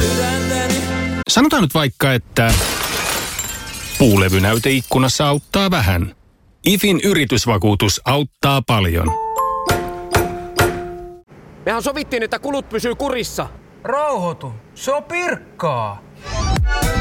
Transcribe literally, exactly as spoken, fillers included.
Sanotaan nyt vaikka, että puulevynäyte ikkunassa auttaa vähän. IFin yritysvakuutus auttaa paljon. Mehän sovittiin, että kulut pysyy kurissa. Rauhoitu, se on Pirkkaa.